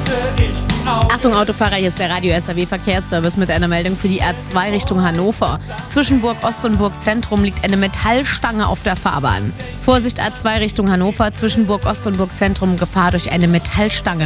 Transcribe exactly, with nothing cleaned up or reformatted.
Achtung Autofahrer, hier ist der Radio S R W Verkehrsservice mit einer Meldung für die A zwei Richtung Hannover. Zwischen Burg Ost und Burg Zentrum liegt eine Metallstange auf der Fahrbahn. Vorsicht A zwei Richtung Hannover, zwischen Burg Ost und Burg Zentrum Gefahr durch eine Metallstange.